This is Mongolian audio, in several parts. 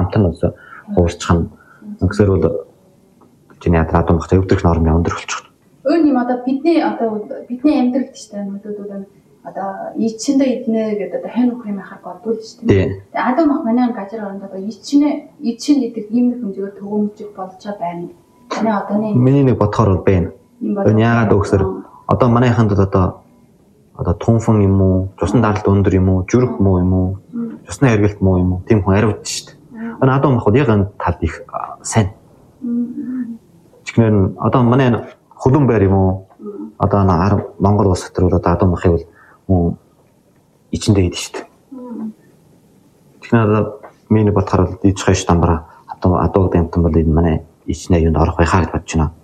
хамтан өсө уурчхан ингэсээр бол чиний адуу мах өвдөх нормын өндөр болчих. Өөр юм одоо бидний амьдралд ч тийм мэдүүдүүд одоо ичэндээ иднэ гэдэг одоо хань үхрийн хахаар болдгоо шүү дээ. Тэгээ адуу мах манай газар оронд одоо ичнэ идэх ийм нэг хэмжээгээр төгөөмжиг болж байна. Манай одооны миний нэг бодохоор байна. Энэ яагаад өгсөр одоо манайханд одоо тунфан юм уу, цусны даралт өндөр юм уу, жүрх муу юм уу, цусны хэргэлт муу юм уу, тийм хүн ариуд шүү дээ. Энэ адуу махуд яг энэ талд их сайн. Чихнэр одоо манай хөлөн байр юм уу? Одоо Монгол улс дотор бол одоо адуу махыг бол хүн ичэндээ идэж шүү дээ. Тэгэхээр миний бодохоор идэж хайш тамбара адуу дэмтэн бол энэ манай ичнээ юунд орох байхаа гэж бодож байна.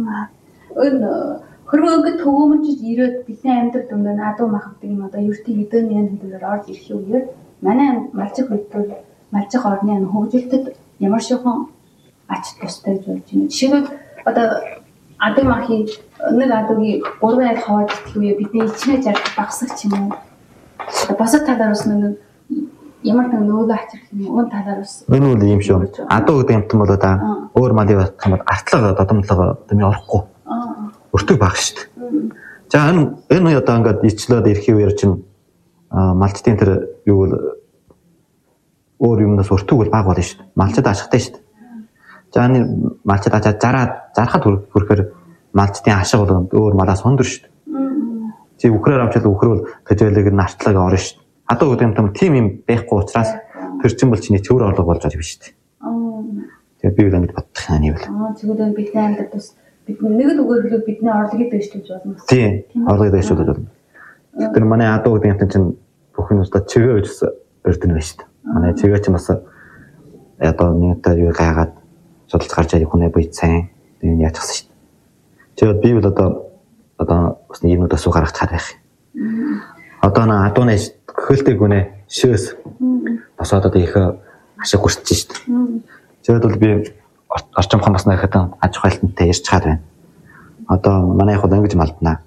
Хөрвөөгд төгөөмжөж ирээд бидний амьдрал дүндээ адуу мах гэдэг юм одоо ертөнцийн эдэн ян хэлээр орж ирэх үеэр манай малчих хөдөлгөөн малчих орны хөгжилтэд ямар шихэн ач тустай гэж болж байна. Жишээлбэл одоо адуу махын нэг адуугийн 3 ял хаваад идэх үе бидний ичнээ жаргах багсах ч юм уу. Босод талаар ус нэг ямар нэг нөөлө ачрах юм уун талаар ус. Энэ үл юм шүү. Адуу гэдэг юмтан бол одоо өөр малын батх юм артлага додомлого дэмий орохгүй. Өртөг баг шүү дээ. За энэ одоо ингээд ичлээд ирэх үеэр чинь малчтын тэр юу бол өөр юмнаас өртөг бол баг болно шүү дээ. Малчд ашигтай шүү дээ. За энэ малчд ажаад зарахад хүрэхээр малчдын ашиг бол өөр малаас өндөр шүү дээ. Чи үхрээр авчаад үхрөөл тэжээлэг нартлаг орно шүү дээ. Адуу гэдэг юм тийм юм байхгүй учраас тэр чинь бол чиний цэвэр орлого болж байгаа юм шүү дээ. Тэгээд би бол ингэж боддог юм аа. Тэгвэл бидний амьдрал бас бидний нэг л үгээр хэлбэл бидний орлогыг дэвшүүлж болно. Тийм, орлогыг дэвшүүлж болно. Тэр манай адуу гэдэг юм чинь бүхэн өстө чигээ гэж өрдөн байна шүү дээ. Манай чигээ чинь бас одоо нэгтэй юу гайгаад судалж гарч ирэх хүнээ бий сайн тийм яачихсан шүү дээ. Тэгээд би бол одоо бас нэг юмудаас уу гаргах чад байх. Одоо адууны хөлтэй гүнээ шөөс босоод одоо их ашиг хүрч шүү дээ. Тэгээд бол би орчин хамаасны хатан аж ахуйлантай ярьж чад байна. Одоо манай их бол ингэж малдана.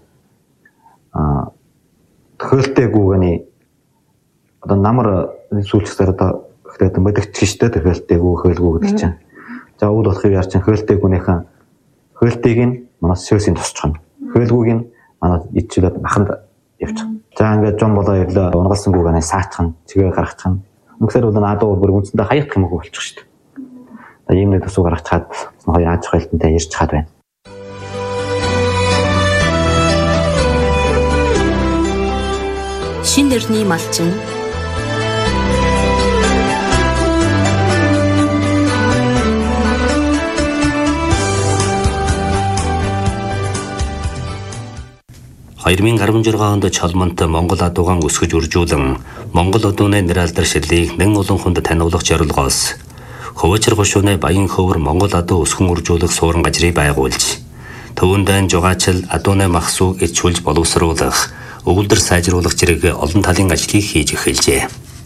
Хөлтэй гүгэний одоо намар сүүлчсээр одоо ихтэй мэдгч штэ хөлтэй гү хөлгүү гэдэг чинь. За уул болохыг яар чинь хөлтэй гүнийхэн хөлтийг нь манаас шөөсийн тусчихна. Хөлгүүг нь манаас ичүүлээд маханд явчих. За ингээд жон болоо ирлээ унгалсан гүгэнээ саачхан чигээ гаргачихна. Үнэхээр бол адуу бүр үндсэндээ хаягдах юм уу болчих штэ. Ийм нэг төсөв гаргах чад хоёр аж ахуйлантай ярьж чад байна. Шин дэрний малчин онд чолмонт Монгол адуугаан өсгөж үржүүлэн Монгол одууны нэр алдар ширлийг нэн олон хүнд таниулах зорилгоос Хөвөчр гушууны Баян хөвөр Монгол адуу өсгөн үржүүлэх суурин газрыг байгуулж төвөндөө жугаачл адууны махсуу ичүүлж боловсруулах өвөлдөр сайжруулах зэрэг олон талын ажлыг хийж эхэлжээ.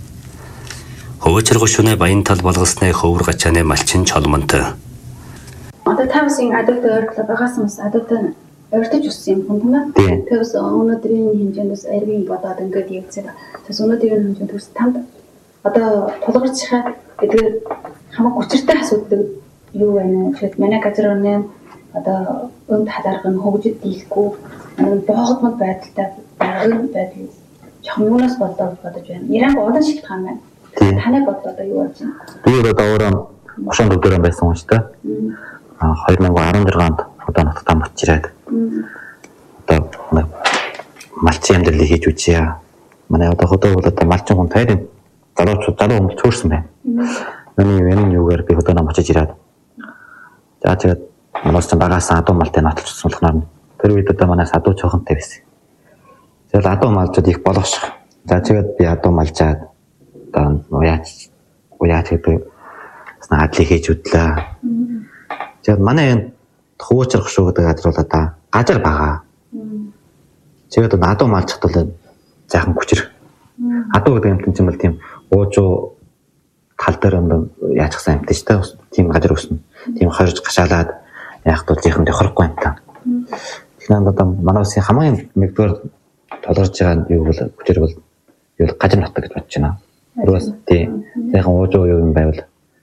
Хөвөчр гушууны Баян тал болгосны хөвөр гачааны малчин чолмонт. Одоо тавсын адуутай ойролцоо байгаас бас адуутай ойртож өссөн юм байна. Тэгээс өнөөдрийн хэмжээндээс арийн бодоод ингээд явцгаа. Тэгээс өнөөдрийн хэмжээнд төс танд одоо тулгарч хаа гэдэг хамаг учиртай асуудал юу байна вэ? Тэгэхээр манай газар орны одоо өнд хадарга нь хөгжид дийлэхгүй боогдмол байдалтай байгаа байдал жоохон юунаас бодож байна. Иран олон шилтгаан байна. Таны бодол одоо юу болж байна? Би одоо өөрөө 34 байсан юм шүү дээ. 2016 онд одоо нутагтаа буч ирээд одоо малчин амьдралыг хийж үзье. Манай одоо хөдөө бол одоо малчин хүн тайрын залуу хүмүүс төрсөн байна. Энэ юугаар би хөдөө нам очиж ирээд. За тэгээд манайс ч багаас адуу малтай нотолчихсон болохоор тэр үед одоо манайс адуу чохонтой байсан. Тэгээд адуу малчууд их болгош. За тэгээд би адуу малжаад одоо уяач гэдэг адлыг хийж үтлээ. Тэгээд манай Хөвөчр гушуу гэдэг газар бол одоо газар бага. Тэгээд адуу малчхад бол заахан хүчрэг. Адуу гэдэг юм чинь бол тийм уужуу тал дээр яачихсан юм тийм шүү дээ. Тийм газар өснө. Тийм хорж гашаалаад яах бол зийнхэн тохирохгүй юм та. Тэгэхээр одоо манай улсын хамгийн нэгдүгээр толгорж байгаа юу бол хүчрэг бол юу газар нутаг гэж бодож байна. Тэрээс тийм заахан уужуу юу юм байвал